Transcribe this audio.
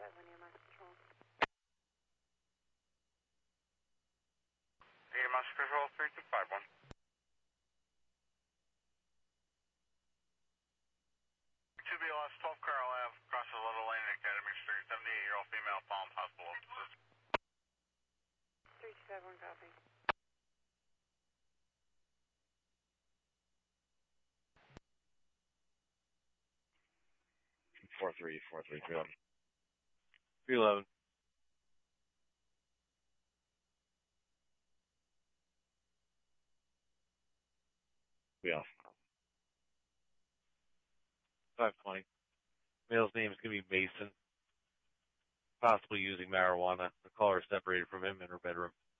337 EMS Control. EMS Control 3251. To be lost 12 Carl Ave, across the Little Lane Academy Street, 78-year-old female, Palm Hospital. 327, copy. Four three 311. 311. Yeah. 520. Male's name is going to be Mason. Possibly using marijuana. The caller is separated from him in her bedroom.